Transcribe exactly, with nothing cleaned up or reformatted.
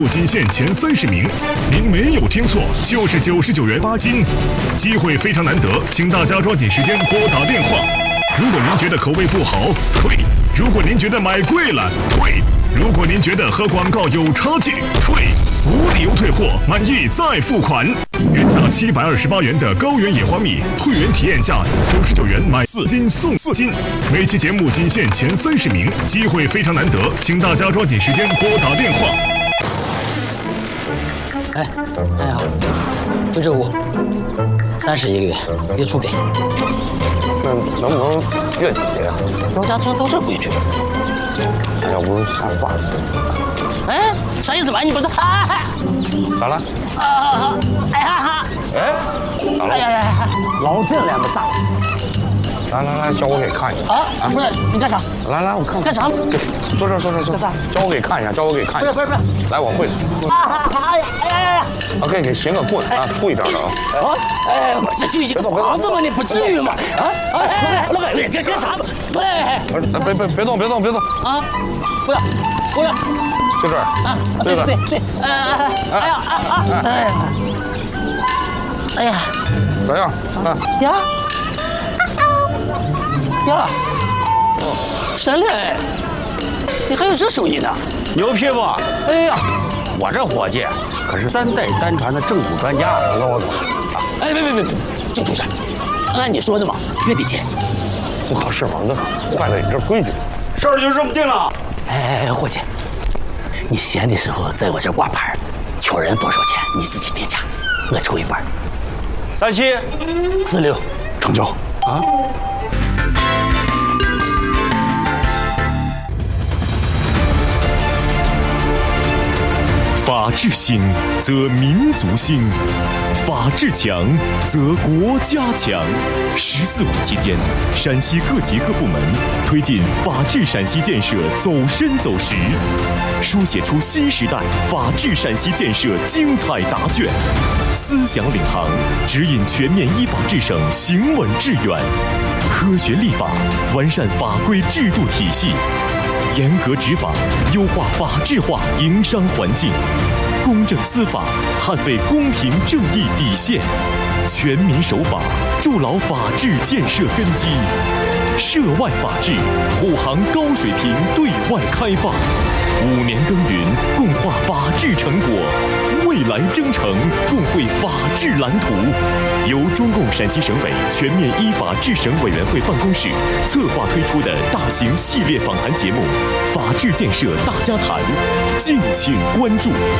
金线前三十名，您没有听错，就是九十九元八斤，机会非常难得，请大家抓紧时间拨打电话。如果您觉得口味不好，退；如果您觉得买贵了，退；如果您觉得和广告有差距，退，无理由退货，满意再付款。原价七百二十八元的高原野花蜜，会员体验价九十九元买四斤送四斤。每期节目仅限前三十名，机会非常难得，请大家抓紧时间拨打电话。 哎，哎好，就这屋，三十一个月，别出给。 那能不能月底呀？ 农家村都这规矩。 要不按话说。 哎，啥意思嘛？你不是啊？ 咋了？ 啊啊！哎哈哈！ 哎，咋了？ 哎呀呀！老这两个大。 来来来，叫我给看一下。 啊啊！不是，你干啥？ 来来，我看干啥？ 坐这儿，坐这儿，坐这儿。叫我给看一下，叫我给看一下。 不是不是不是。 来，我会的。 啊哈哈！哎呀哎呀哎呀！ 我给你寻个棍啊，粗一点的啊。 啊！哎，我这就一个房子嘛，你不至于嘛？啊！哎，老板，别干啥？哎， 别别别动，别动，别动！ 啊！不要，不要！ 就这儿啊！对对对，哎哎哎呀啊啊！哎呀！哎呀！ 咋样？啊呀！呀！神嘞！你还有这手艺呢？ 牛批不？ 哎呀！ 我这伙计可是三代单传的正骨专家。 那我走。 哎，别别别别，郑主任，按你说的嘛，月底见。 不合适嘛，那坏了你这规矩。 事儿就这么定了。 哎哎，伙计，你闲的时候在我这挂牌，求人多少钱你自己定价，我抽一半。 三七四六，成交啊！ 法治兴，则民族兴；法治强，则国家强。十四五期间，陕西各级各部门推进法治陕西建设走深走实，书写出新时代法治陕西建设精彩答卷。思想领航，指引全面依法治省行稳致远。科学立法，完善法规制度体系。严格执法，优化法治化营商环境；公正司法，捍卫公平正义底线；全民守法，筑牢法治建设根基；涉外法治，护航高水平对外开放。五年耕耘，共话法治成果；未来征程，共绘法治蓝图。由中共陕西省委全面依法治省委员会办公室策划推出的大型系列访谈节目《法治建设大家谈》，敬请关注。